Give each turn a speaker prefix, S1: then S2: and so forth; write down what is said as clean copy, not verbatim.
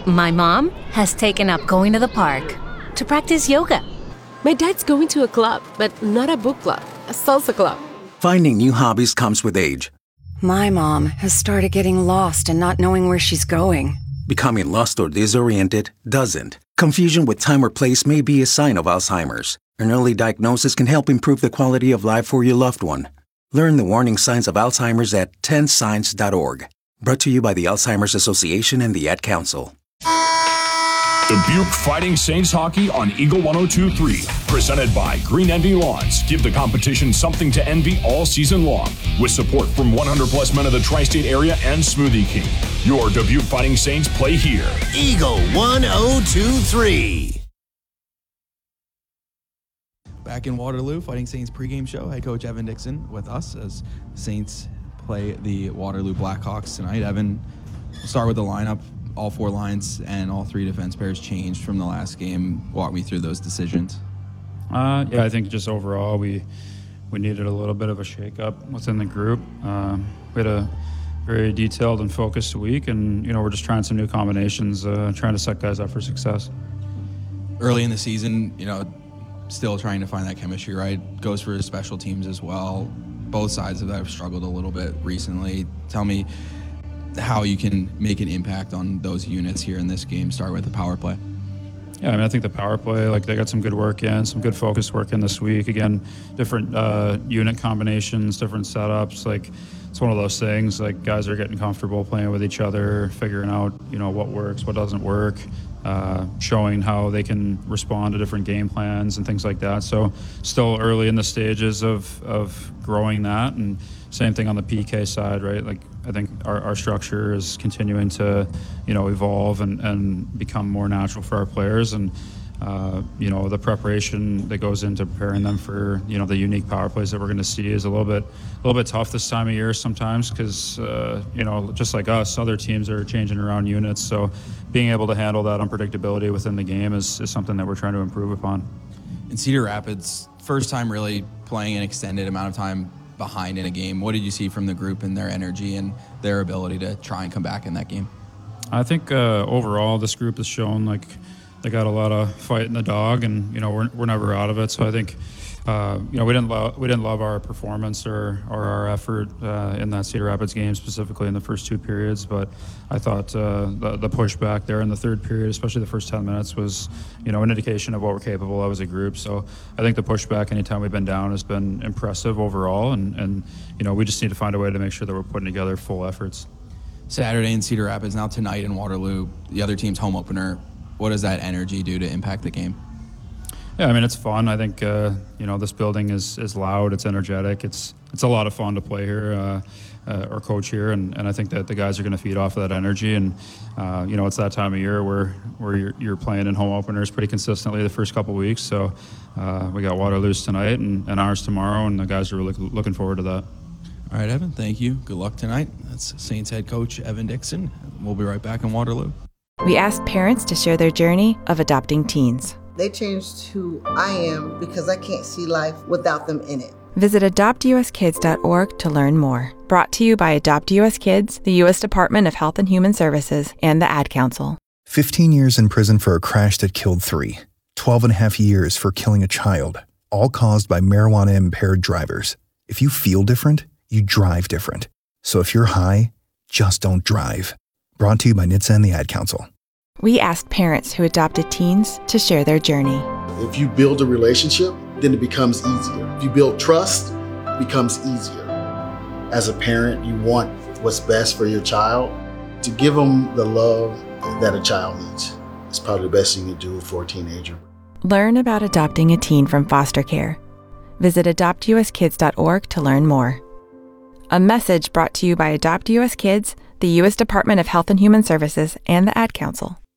S1: My mom has taken up going to the park to practice yoga.
S2: My dad's going to a club, but not a book club, a salsa club.
S3: Finding new hobbies comes with age.
S4: My mom has started getting lost and not knowing where she's going.
S3: Becoming lost or disoriented doesn't. Confusion with time or place may be a sign of Alzheimer's. An early diagnosis can help improve the quality of life for your loved one. Learn the warning signs of Alzheimer's at 10signs.org. Brought to you by the Alzheimer's Association and the Ad Council.
S5: Dubuque Fighting Saints hockey on Eagle 102.3. Presented by Green Envy Lawns. Give the competition something to envy all season long. With support from 100-plus men of the tri-state area and Smoothie King. Your Dubuque Fighting Saints play here.
S6: Eagle 102.3.
S7: Back in Waterloo, Fighting Saints pregame show. Head coach Evan Dixon with us as Saints play the Waterloo Blackhawks tonight. Evan, we'll start with the lineup. All four lines and all three defense pairs changed from the last game. Walk me through those decisions.
S8: Yeah, I think just overall we needed a little bit of a shake-up within the group. We had a very detailed and focused week, and we're just trying some new combinations, trying to set guys up for success.
S7: Early in the season, still trying to find that chemistry, right? Goes for special teams as well. Both sides of that have struggled a little bit recently. Tell me how you can make an impact on those units here in this game. Start with the power play.
S8: Yeah, I think the power play, they got some good work in, some good focused work in this week. Again, different unit combinations, different setups. It's one of those things, guys are getting comfortable playing with each other, figuring out, what works, what doesn't work, showing how they can respond to different game plans and things like that. So still early in the stages of growing that, and same thing on the PK side, right? I think our structure is continuing to, evolve and become more natural for our players. And, the preparation that goes into preparing them for, the unique power plays that we're going to see is a little bit tough this time of year sometimes because, just like us, other teams are changing around units. So being able to handle that unpredictability within the game is something that we're trying to improve upon.
S7: In Cedar Rapids, first time really playing an extended amount of time behind in a game. What did you see from the group and their energy and their ability to try and come back in that game?
S8: I think overall this group has shown they got a lot of fight in the dog, and we're never out of it. So I think we didn't love our performance or our effort in that Cedar Rapids game, specifically in the first two periods. But I thought the pushback there in the third period, especially the first 10 minutes, was an indication of what we're capable of as a group. So I think the pushback anytime we've been down has been impressive overall, and we just need to find a way to make sure that we're putting together full efforts.
S7: Saturday in Cedar Rapids, now tonight in Waterloo, the other team's home opener. What does that energy do to impact the game?
S8: Yeah, it's fun. I think this building is loud. It's energetic. It's a lot of fun to play here or coach here, and I think that the guys are going to feed off of that energy. And it's that time of year where you're playing in home openers pretty consistently the first couple of weeks. So we got Waterloo's tonight and ours tomorrow, and the guys are really looking forward to that.
S7: All right, Evan. Thank you. Good luck tonight. That's Saints head coach Evan Dixon. We'll be right back in Waterloo.
S9: We asked parents to share their journey of adopting teens.
S10: They changed who I am because I can't see life without them in it.
S9: Visit adoptuskids.org to learn more. Brought to you by Adopt US Kids, the U.S. Department of Health and Human Services, and the Ad Council.
S11: 15 years in prison for a crash that killed 3. 12 and a half years for killing a child, all caused by marijuana-impaired drivers. If you feel different, you drive different. So if you're high, just don't drive. Brought to you by NHTSA and the Ad Council.
S9: We asked parents who adopted teens to share their journey.
S12: If you build a relationship, then it becomes easier. If you build trust, it becomes easier. As a parent, you want what's best for your child. To give them the love that a child needs is probably the best thing you do for a teenager.
S9: Learn about adopting a teen from foster care. Visit adoptuskids.org to learn more. A message brought to you by Adopt US Kids, the U.S. Department of Health and Human Services, and the Ad Council.